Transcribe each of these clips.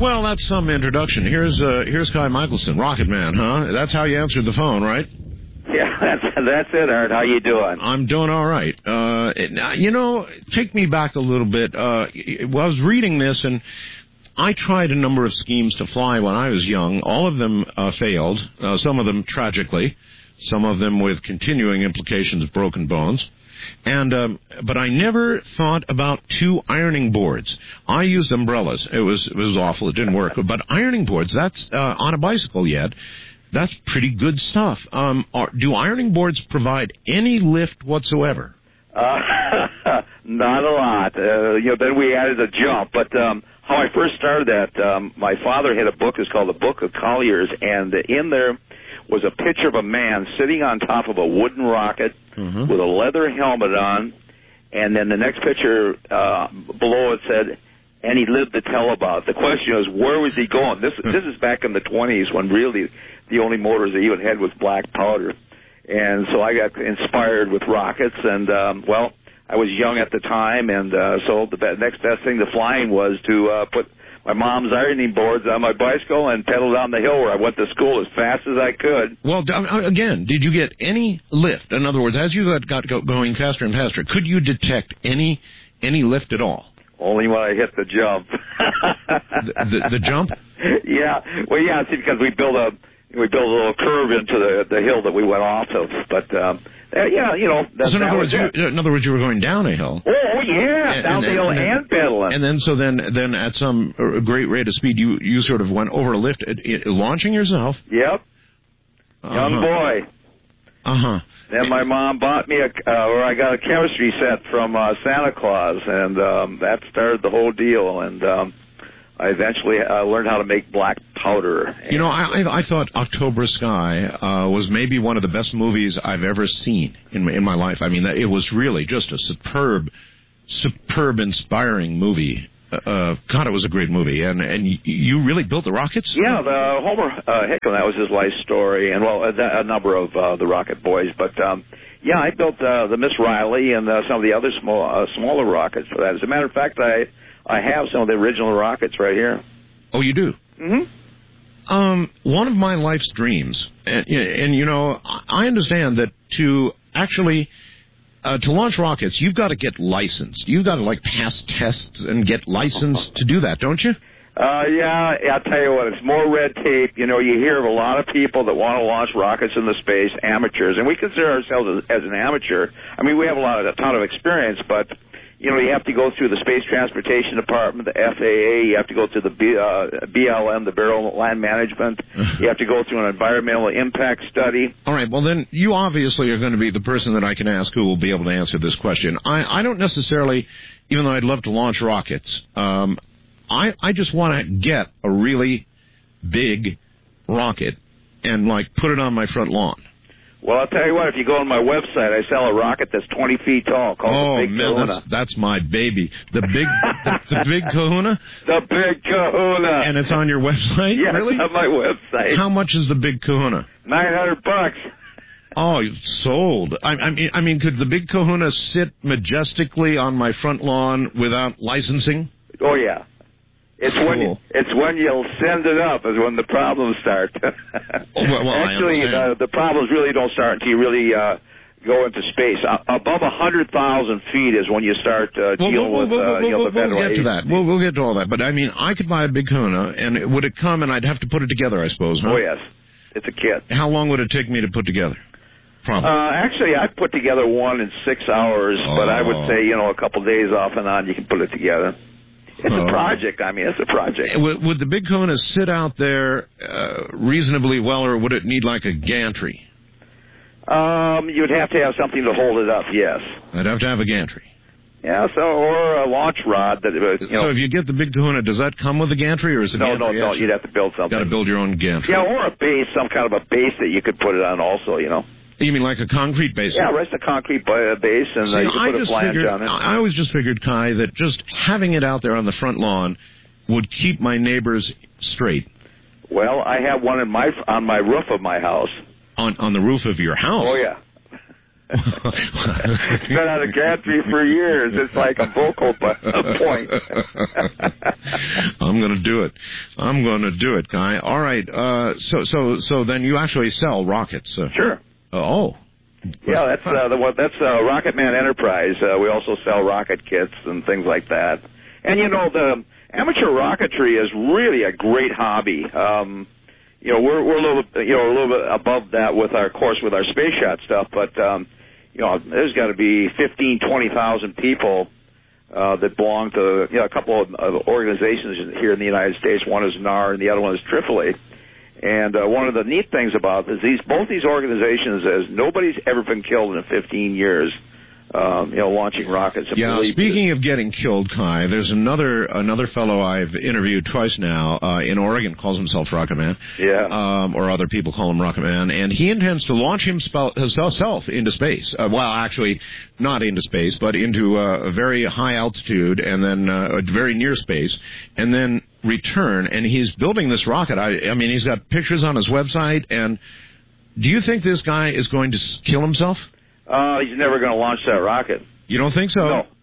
Well, that's some introduction. Here's Kai Michelson, Rocket Man, huh? That's how you answered the phone, right? Yeah, that's it, Art. How you doing? I'm doing all right. Take me back a little bit. I was reading this, and I tried a number of schemes to fly when I was young. All of them failed, some of them tragically, some of them with continuing implications of broken bones. But I never thought about 2 ironing boards. I used umbrellas. It was awful. It didn't work. But ironing boards, that's on a bicycle yet. That's pretty good stuff. Do ironing boards provide any lift whatsoever? Not a lot. Then we added a jump. But how I first started that, my father had a book. It's called The Book of Colliers, and in there was a picture of a man sitting on top of a wooden rocket with a leather helmet on, and then the next picture below it said, and he lived to tell about it. The question is, where was he going? This is back in the 20s when really the only motors they even had was black powder. And so I got inspired with rockets, and, I was young at the time, and so the next best thing to flying was to put my mom's ironing boards on my bicycle and pedal down the hill where I went to school as fast as I could. Well, again, did you get any lift? In other words, as you got going faster and faster, could you detect any lift at all? Only when I hit the jump. the jump? Yeah. Well, yeah, see, because we built a little curve into the hill that we went off of. But, That's so in other words, you were going down a hill. Oh, yeah, down the hill and pedaling. And then at some great rate of speed, you sort of went over a lift, launching yourself? Yep. Young boy. Then my mom bought me I got a chemistry set from Santa Claus, and that started the whole deal. And I eventually learned how to make black powder. I thought October Sky was maybe one of the best movies I've ever seen in my life. I mean, it was really just a superb, inspiring movie. God, it was a great movie. And you really built the rockets? Yeah, the Homer Hickman, that was his life story, and a number of the Rocket Boys. But I built the Miss Riley and some of the other smaller rockets for that. As a matter of fact, I have some of the original rockets right here. Oh, you do? Mm-hmm. One of my life's dreams, and I understand that to actually to launch rockets, you've got to get licensed. You've got to pass tests and get licensed to do that, don't you? Yeah, I'll tell you what, it's more red tape. You hear of a lot of people that want to launch rockets into space, amateurs, and we consider ourselves as an amateur. I mean, we have a ton of experience, but you have to go through the Space Transportation Department, the FAA. You have to go through the BLM, the Bureau of Land Management. You have to go through an environmental impact study. All right. Well, then you obviously are going to be the person that I can ask who will be able to answer this question. I don't necessarily, even though I'd love to launch rockets, I just want to get a really big rocket and put it on my front lawn. Well, I'll tell you what, if you go on my website, I sell a rocket that's 20 feet tall called the Big Kahuna. That's my baby. The Big Kahuna? The Big Kahuna. And it's on your website? Yeah, really? It's on my website. How much is the Big Kahuna? $900. Oh, you've sold. I mean, could the Big Kahuna sit majestically on my front lawn without licensing? Oh, yeah. It's cool. It's when you'll send it up is when the problems start. Actually, the problems really don't start until you really go into space. Above 100,000 feet is when you start dealing with the federal We'll get to that. We'll get to all that. But I mean, I could buy a Big Kahuna, and would it come, and I'd have to put it together, I suppose, huh? Oh, yes. It's a kit. How long would it take me to put together? Actually, I put together one in 6 hours, but I would say, a couple days off and on, you can put it together. It's a project. I mean, it's a project. Would the Big Kahuna sit out there reasonably well, or would it need a gantry? You'd have to have something to hold it up, yes. I'd have to have a gantry. Yeah, or a launch rod. So if you get the Big Kahuna, does that come with a gantry, or is it No, you'd have to build something. Got to build your own gantry. Yeah, or a base, some kind of a base that you could put it on also, You mean like a concrete base? Yeah, it's a concrete base, and you can put a flange on it. I always just figured, Kai, that just having it out there on the front lawn would keep my neighbors straight. Well, I have one on my roof of my house. On the roof of your house? Oh, yeah. It's been on a gantry for years. It's like a vocal point. I'm going to do it. I'm going to do it, Guy. All right. So then you actually sell rockets. Sure. Oh. Yeah, that's Rocket Man Enterprise. We also sell rocket kits and things like that. And the amateur rocketry is really a great hobby. We're a little bit above that with our space shot stuff, but there's got to be 20,000 people that belong to a couple of organizations here in the United States. One is NAR, and the other one is AAA. And one of the neat things about this, both these organizations, is nobody's ever been killed in 15 years. Launching rockets. Yeah, speaking of getting killed, Kai, there's another fellow I've interviewed twice now in Oregon, calls himself Rocket Man. Yeah. Or other people call him Rocket Man, and he intends to launch himself into space. Actually, not into space, but into a very high altitude, and then very near space, and then return. And he's building this rocket. I mean, he's got pictures on his website. And do you think this guy is going to kill himself? He's never going to launch that rocket. You don't think so? No.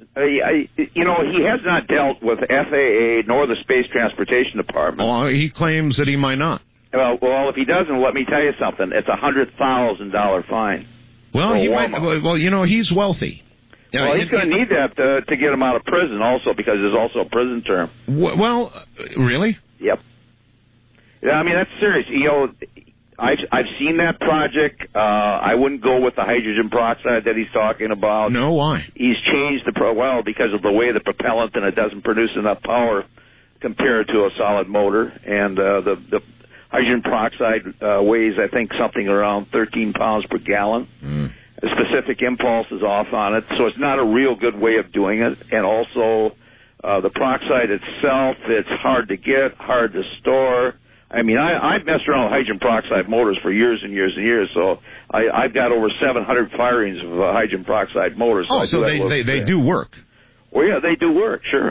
He has not dealt with FAA nor the Space Transportation Department. Well, he claims that he might not. Well, if he doesn't, let me tell you something. It's a $100,000 fine. Well, he might. Well, he's wealthy. Well, he's going to need that to get him out of prison also, because there's also a prison term. Well, really? Yep. Yeah, I mean, that's serious. I've seen that project. I wouldn't go with the hydrogen peroxide that he's talking about. No, why? He's changed because of the way the propellant, and it doesn't produce enough power compared to a solid motor. And the hydrogen peroxide weighs, I think, something around 13 pounds per gallon. A specific impulse is off on it, so it's not a real good way of doing it. And also, the peroxide itself, it's hard to get, hard to store. I mean, I've messed around with hydrogen peroxide motors for years and years and years, so I've got over 700 firings of hydrogen peroxide motors. So they do work. Well, yeah, they do work, sure.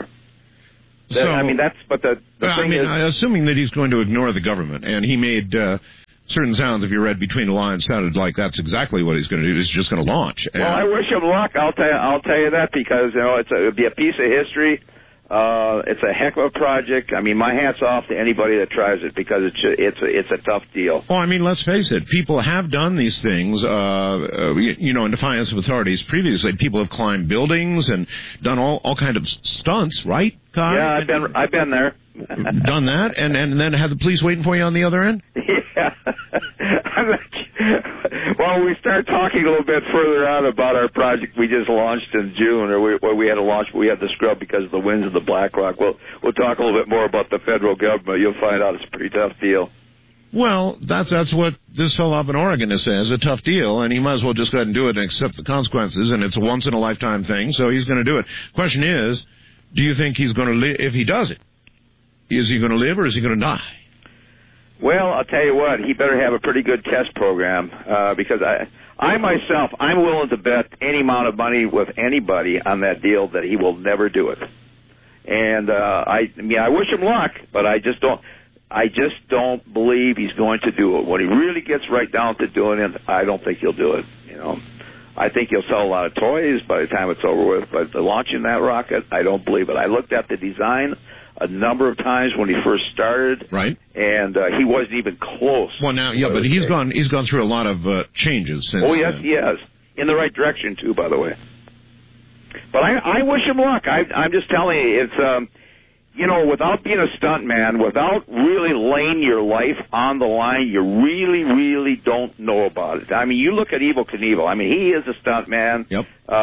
The thing is, assuming that he's going to ignore the government, and he made certain sounds, if you read between the lines, sounded like that's exactly what he's going to do. He's just going to launch. Well, I wish him luck. I'll tell you that, because it'd be a piece of history. It's a heck of a project. I mean, my hat's off to anybody that tries it, because it's a tough deal. Well, I mean, let's face it. People have done these things, in defiance of authorities previously. People have climbed buildings and done all kind of stunts, right, Kai? Yeah, I've been there. Done that, and then have the police waiting for you on the other end? Yeah. Well, we start talking a little bit further on about our project we just launched in June, or we had to launch, but we had to scrub because of the winds of the Black Rock. We'll talk a little bit more about the federal government. You'll find out it's a pretty tough deal. Well, that's what this fellow up in Oregon is saying. It's a tough deal, and he might as well just go ahead and do it and accept the consequences, and it's a once-in-a-lifetime thing, so he's going to do it. Question is, do you think he's going to live if he does it? Is he going to live, or is he going to die? Well, I'll tell you what, he better have a pretty good test program, because I myself, I'm willing to bet any amount of money with anybody on that deal that he will never do it. And I wish him luck, but I just don't believe he's going to do it. When he really gets right down to doing it, I don't think he'll do it. I think he'll sell a lot of toys by the time it's over with, but launching that rocket, I don't believe it. I looked at the design a number of times when he first started, right? And he wasn't even close. Well, now, yeah, but he's gone through a lot of changes since. Oh, yes, he has, in the right direction too, by the way. But I wish him luck. I'm just telling you, it's without being a stunt man, without really laying your life on the line, you really, really don't know about it. I mean, you look at Evel Knievel. I mean, he is a stunt man. Yep.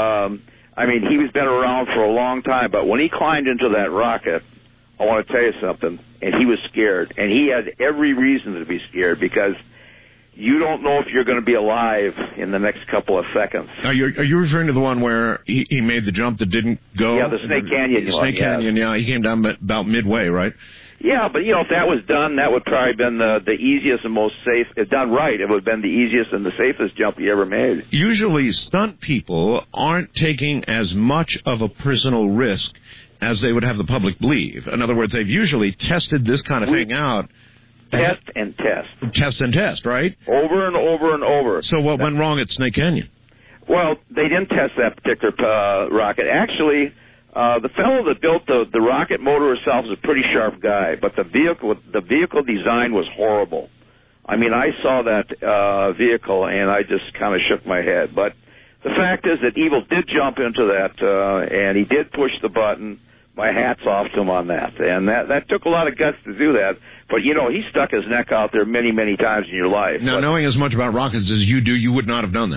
I mean, he's been around for a long time, but when he climbed into that rocket, I want to tell you something, and he was scared, and he had every reason to be scared, because you don't know if you're going to be alive in the next couple of seconds. Are you referring to the one where he made the jump that didn't go? Yeah, the Snake Canyon. Snake Canyon, yeah. He came down about midway, right? Yeah, but, if that was done, that would probably have been the easiest and most safe. If done right, it would have been the easiest and the safest jump he ever made. Usually, stunt people aren't taking as much of a personal risk as they would have the public believe. In other words, they've usually tested this kind of thing out. Test and test. Test and test, right? Over and over and over. So what went wrong at Snake Canyon? Well, they didn't test that particular rocket. Actually, The fellow that built the rocket motor itself is a pretty sharp guy, but the vehicle design was horrible. I mean, I saw that vehicle and I just kind of shook my head. But the fact is that Evil did jump into that, and he did push the button. My hat's off to him on that. And that took a lot of guts to do that. But, you know, he stuck his neck out there many, many times in your life. Now, knowing as much about rockets as you do, you would not have done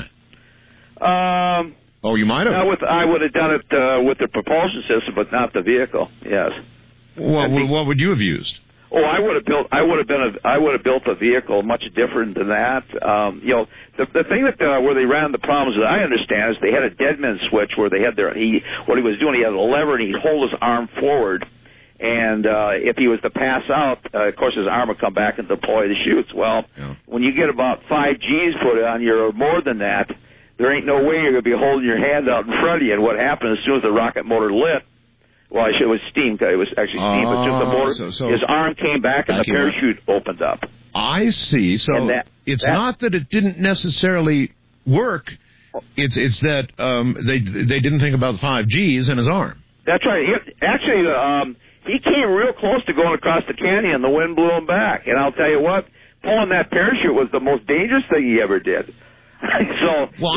that. Oh, you might have. I would have done it with the propulsion system, but not the vehicle. Yes. What would you have used? Oh, I would have built a vehicle much different than that. You know, the thing that where they ran the problems that I understand is they had a deadman switch where they had what he was doing, he had a lever and he'd hold his arm forward, and if he was to pass out, of course his arm would come back and deploy the chutes. Well, when you get about 5 Gs put on you or more than that, there ain't no way you're going to be holding your hand out in front of you. And what happened as soon as the rocket motor lit, well, it was steam. It was actually steam. But just the motor, so his arm came back and the parachute opened up. I see. So it's not that it didn't necessarily work. It's that they didn't think about 5 Gs in his arm. That's right. He came real close to going across the canyon, and the wind blew him back. And I'll tell you what, pulling that parachute was the most dangerous thing he ever did. So, well,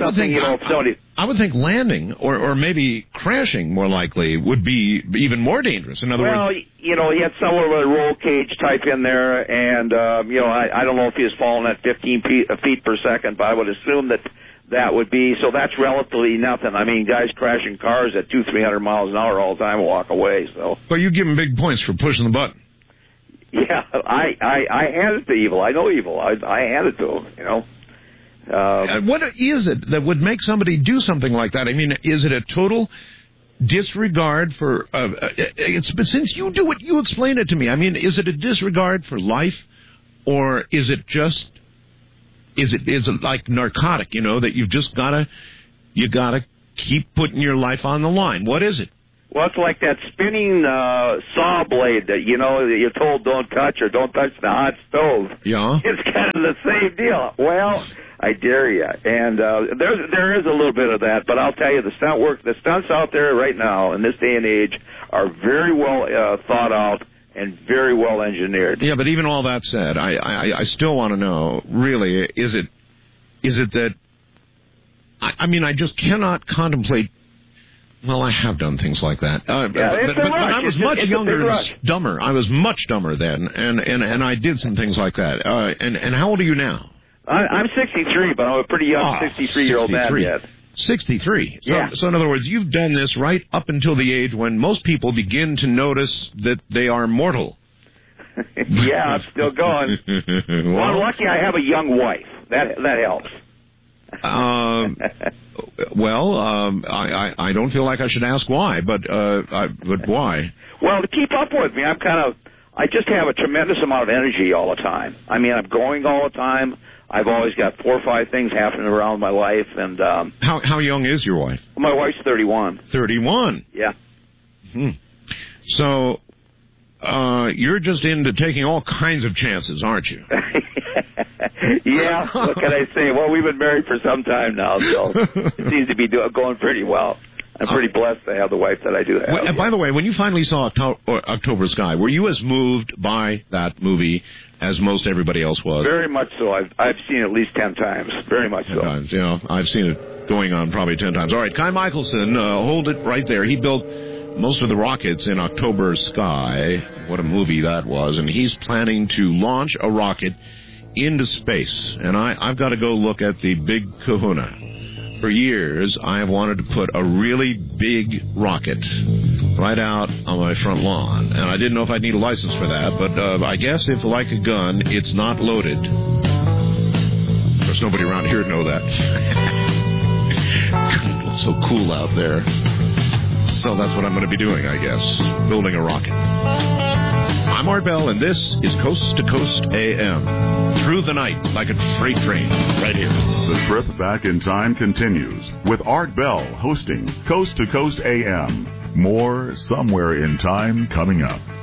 I would think landing or maybe crashing more likely would be even more dangerous. In other words, you know, he had somewhat of a roll cage type in there, and you know, I don't know if he was falling at 15 feet per second, but I would assume that would be, so that's relatively nothing. I mean, guys crashing cars at 200-300 miles an hour all the time will walk away. So, but you give him big points for pushing the button. Yeah, I hand it to Evil. I know Evil. I hand it to him. You know. What is it that would make somebody do something like that? I mean, is it a total disregard for... but since you do it, you explain it to me. I mean, is it a disregard for life, or is it just... Is it like narcotic, you know, that you gotta keep putting your life on the line? What is it? Well, it's like that spinning saw blade that, you know, that you're told don't touch or don't touch the hot stove. Yeah. It's kind of the same deal. Well, I dare you. And there is a little bit of that, but I'll tell you, the stunts out there right now in this day and age are very well thought out and very well engineered. Yeah, but even all that said, I still want to know, really, is it that... I mean, I just cannot contemplate... Well, I have done things like that. But I was much younger and dumber. I was much dumber then, and I did some things like that. And how old are you now? I'm 63, but I'm a pretty young 63-year-old man yet. 63? Yeah. So in other words, you've done this right up until the age when most people begin to notice that they are mortal. Yeah, I'm still going. Well, I'm lucky I have a young wife. That helps. I don't feel like I should ask why, but why? Well, to keep up with me, I just have a tremendous amount of energy all the time. I mean, I'm going all the time. I've always got 4 or 5 things happening around my life, and how young is your wife? My wife's 31. 31. Yeah. So you're just into taking all kinds of chances, aren't you? Yeah, what can I say? Well, we've been married for some time now, so it seems to be going pretty well. I'm pretty blessed to have the wife that I do have. Well, by the way, when you finally saw October Sky, were you as moved by that movie as most everybody else was? Very much so. I've seen it at least 10 times. Very much 10 times, yeah. I've seen it going on probably 10 times. All right, Kai Michelson, hold it right there. He built most of the rockets in October Sky. What a movie that was. And he's planning to launch a rocket into space. And I've got to go look at the Big Kahuna. For years, I have wanted to put a really big rocket right out on my front lawn. And I didn't know if I'd need a license for that, but I guess if, like a gun, it's not loaded. There's nobody around here to know that. God, it looks so cool out there. So that's what I'm going to be doing, I guess, building a rocket. I'm Art Bell, and this is Coast to Coast AM. Through the night, like a freight train, right here. The trip back in time continues with Art Bell hosting Coast to Coast AM. More Somewhere in Time coming up.